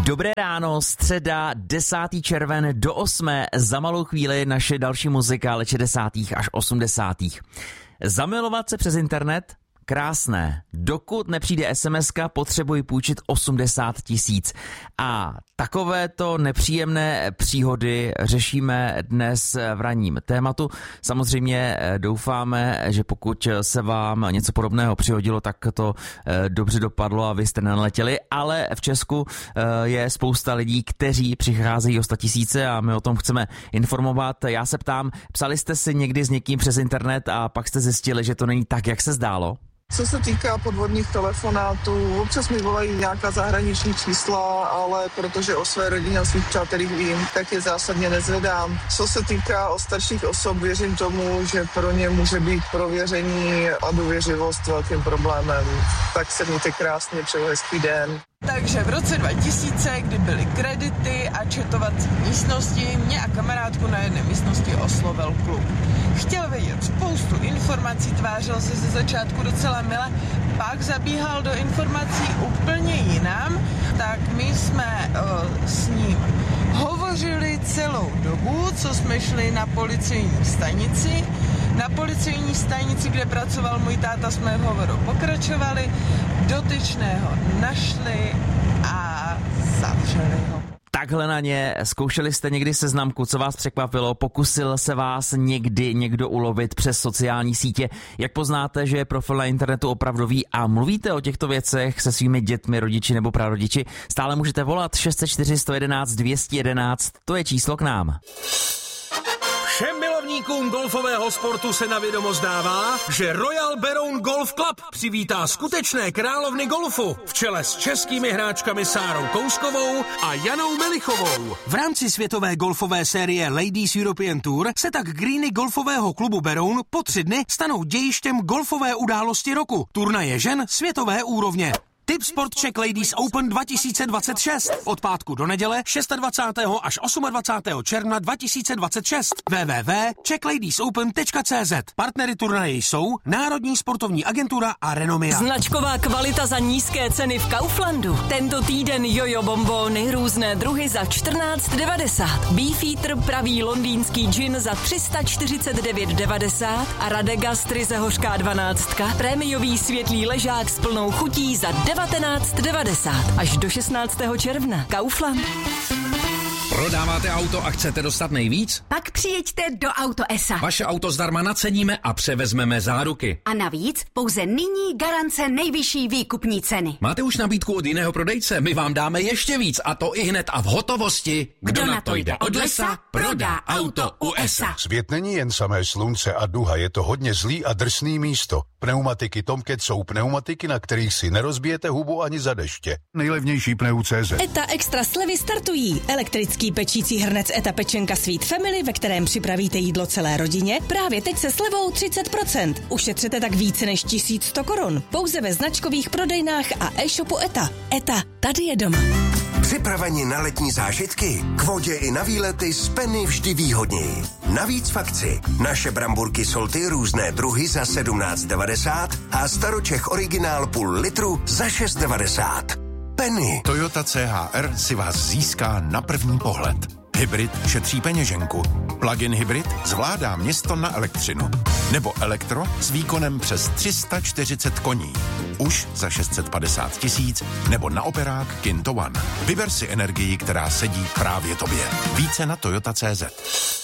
Dobré ráno, středa, 10. červen do 8. Za malou chvíli naše další muzika let 60. až 80. Zamilovat se přes internet? Krásné. Dokud nepřijde SMS-ka, potřebuji půjčit 80 000. A takovéto nepříjemné příhody řešíme dnes v ranním tématu. Samozřejmě doufáme, že pokud se vám něco podobného přihodilo, tak to dobře dopadlo a vy jste nenaletěli, ale v Česku je spousta lidí, kteří přicházejí o 100 000 a my o tom chceme informovat. Já se ptám, psali jste si někdy s někým přes internet a pak jste zjistili, že to není tak, jak se zdálo? Co se týká podvodných telefonátů, občas mi volají nějaká zahraniční čísla, ale protože o své rodině a svých přátelích vím, tak je zásadně nezvedám. Co se týká o starších osob, věřím tomu, že pro ně může být prověření a důvěřivost velkým problémem. Tak se mějte krásně, přeju hezký den. Takže v roce 2000, kdy byly kredity a četovací místnosti, mě a kamarádku na jedné místnosti oslovil kluk. Chtěl vědět spoustu informací, tvářil se ze začátku docela mile, pak zabíhal do informací úplně jinam, tak my jsme s ním hovořili celou dobu, co jsme šli na policejní stanici. Na policejní stanici, kde pracoval můj táta, jsme v hovoru pokračovali, dotyčného našli a zavřeli ho. Takhle na ně, zkoušeli jste někdy seznamku, co vás překvapilo, pokusil se vás někdy někdo ulovit přes sociální sítě, jak poznáte, že je profil na internetu opravdový a mluvíte o těchto věcech se svými dětmi, rodiči nebo prarodiči, stále můžete volat 604 111 211, to je číslo k nám. Všem milovníkům golfového sportu se na vědomost dává, že Royal Beroun Golf Club přivítá skutečné královny golfu v čele s českými hráčkami Sárou Kouskovou a Janou Melichovou. V rámci světové golfové série Ladies European Tour se tak greeny golfového klubu Beroun po 3 dny stanou dějištěm golfové události roku, turnaje žen světové úrovně. Tip Sport Czech Ladies Open 2026. Od pátku do neděle 26. až 28. června 2026. www.czechladiesopen.cz. Partnery turnaje jsou Národní sportovní agentura a Renomia. Značková kvalita za nízké ceny v Kauflandu. Tento týden jojo bombóny, různé druhy za 14,90. Beefeater pravý londýnský gin za 349,90 a Radegast ryze hořká 12. Prémiový světlý ležák s plnou chutí za 19,90 až do 16. června. Kaufland. Prodáváte auto a chcete dostat nejvíc? Pak přijeďte do Auto S.A. Vaše auto zdarma naceníme a převezmeme záruky. A navíc pouze nyní garance nejvyšší výkupní ceny. Máte už nabídku od jiného prodejce? My vám dáme ještě víc a to i hned a v hotovosti. Kdo na to jde od lesa, prodá auto u S.A. Svět není jen samé slunce a duha, je to hodně zlý a drsný místo. Pneumatiky Tomcat jsou pneumatiky, na kterých si nerozbijete hubu ani za deště. Nejlevnější pneu.cz. ETA Extra slevy startují. Elektrický pečící hrnec ETA Pečenka Sweet Family, ve kterém připravíte jídlo celé rodině, právě teď se slevou 30%. Ušetřete tak více než 1100 korun. Pouze ve značkových prodejnách a e-shopu ETA. ETA, tady je doma. Připraveni na letní zážitky? K vodě i na výlety z Penny vždy výhodněji. Navíc v akci. Naše bramburky Solty různé druhy za 17,90 a Staročech originál půl litru za 6,90. Penny. Toyota CHR si vás získá na první pohled. Hybrid šetří peněženku. Plug-in hybrid zvládá město na elektřinu. Nebo elektro s výkonem přes 340 koní. Už za 650 000 nebo na operák Kinto One. Vyber si energii, která sedí právě tobě. Více na Toyota.cz.